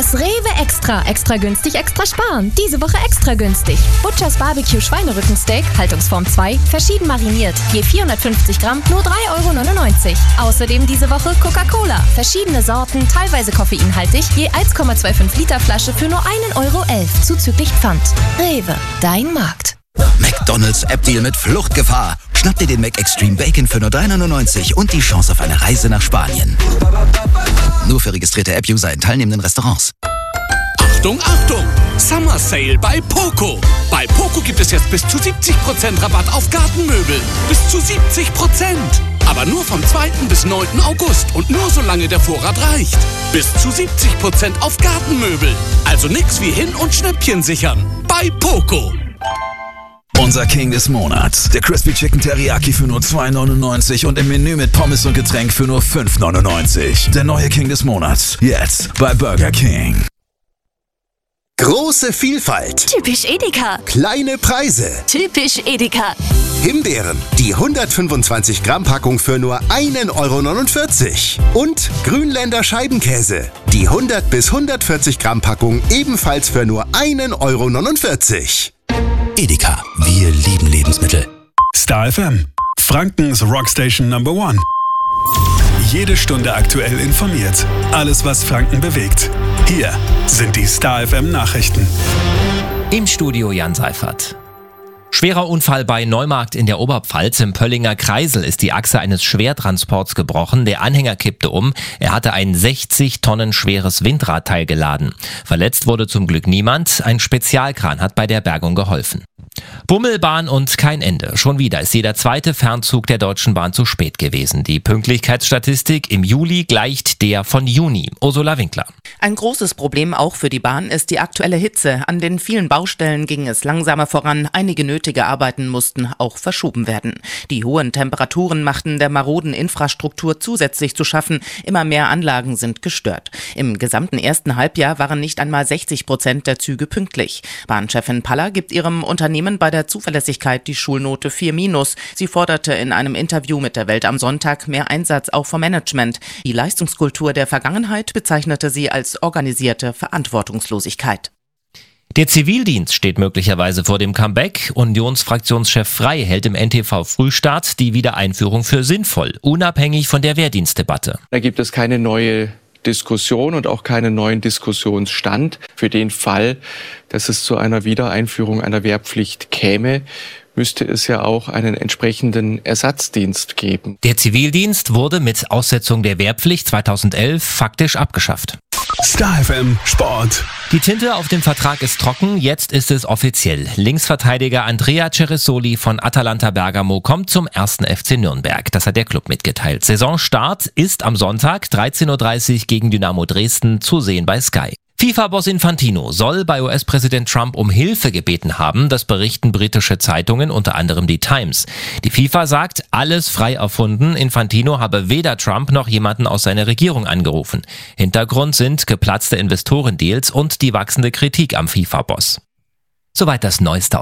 Das Rewe Extra. Extra günstig, extra sparen. Diese Woche extra günstig. Butchers Barbecue Schweinerückensteak, Haltungsform 2, verschieden mariniert. Je 450 Gramm, nur 3,99 €. Außerdem diese Woche Coca-Cola. Verschiedene Sorten, teilweise koffeinhaltig, je 1,25 Liter Flasche für nur 1,11 € zuzüglich Pfand. Rewe, dein Markt. McDonald's App-Deal mit Fluchtgefahr. Schnapp dir den McExtreme Bacon für nur 3,99 € und die Chance auf eine Reise nach Spanien. Nur für registrierte App-User in teilnehmenden Restaurants. Achtung, Achtung! Summer Sale bei Poco. Bei Poco gibt es jetzt bis zu 70% Rabatt auf Gartenmöbel. Bis zu 70%! Aber nur vom 2. bis 9. August und nur solange der Vorrat reicht. Bis zu 70% auf Gartenmöbel. Also nix wie hin und Schnäppchen sichern. Bei Poco. Unser King des Monats. Der Crispy Chicken Teriyaki für nur 2,99 € und im Menü mit Pommes und Getränk für nur 5,99 €. Der neue King des Monats. Jetzt bei Burger King. Große Vielfalt. Typisch Edeka. Kleine Preise. Typisch Edeka. Himbeeren. Die 125 Gramm Packung für nur 1,49 € Und Grünländer Scheibenkäse. Die 100 bis 140 Gramm Packung ebenfalls für nur 1,49 €. Edeka, wir lieben Lebensmittel. Star FM, Frankens Rockstation Number 1. Jede Stunde aktuell informiert. Alles, was Franken bewegt. Hier sind die Star FM Nachrichten. Im Studio Jan Seifert. Schwerer Unfall bei Neumarkt in der Oberpfalz. Im Pöllinger Kreisel ist die Achse eines Schwertransports gebrochen. Der Anhänger kippte um. Er hatte ein 60 Tonnen schweres Windradteil geladen. Verletzt wurde zum Glück niemand. Ein Spezialkran hat bei der Bergung geholfen. Bummelbahn und kein Ende. Schon wieder ist jeder zweite Fernzug der Deutschen Bahn zu spät gewesen. Die Pünktlichkeitsstatistik im Juli gleicht der von Juni. Ursula Winkler. Ein großes Problem auch für die Bahn ist die aktuelle Hitze. An den vielen Baustellen ging es langsamer voran. Einige nötige Arbeiten mussten auch verschoben werden. Die hohen Temperaturen machten der maroden Infrastruktur zusätzlich zu schaffen. Immer mehr Anlagen sind gestört. Im gesamten ersten Halbjahr waren nicht einmal 60% der Züge pünktlich. Bahnchefin Paller gibt ihrem Unternehmen bei der Zuverlässigkeit die Schulnote 4-. Sie forderte in einem Interview mit der Welt am Sonntag mehr Einsatz auch vom Management. Die Leistungskultur der Vergangenheit bezeichnete sie als organisierte Verantwortungslosigkeit. Der Zivildienst steht möglicherweise vor dem Comeback. Unionsfraktionschef Frey hält im NTV-Frühstart die Wiedereinführung für sinnvoll, unabhängig von der Wehrdienstdebatte. Da gibt es keine neue Diskussion und auch keinen neuen Diskussionsstand. Für den Fall, dass es zu einer Wiedereinführung einer Wehrpflicht käme, müsste es ja auch einen entsprechenden Ersatzdienst geben. Der Zivildienst wurde mit Aussetzung der Wehrpflicht 2011 faktisch abgeschafft. Star FM Sport. Die Tinte auf dem Vertrag ist trocken, jetzt ist es offiziell. Linksverteidiger Andrea Ceresoli von Atalanta Bergamo kommt zum 1. FC Nürnberg. Das hat der Club mitgeteilt. Saisonstart ist am Sonntag 13:30 Uhr gegen Dynamo Dresden zu sehen bei Sky. FIFA-Boss Infantino soll bei US-Präsident Trump um Hilfe gebeten haben, das berichten britische Zeitungen, unter anderem die Times. Die FIFA sagt, alles frei erfunden. Infantino habe weder Trump noch jemanden aus seiner Regierung angerufen. Hintergrund sind geplatzte Investorendeals und die wachsende Kritik am FIFA-Boss. Soweit das Neueste.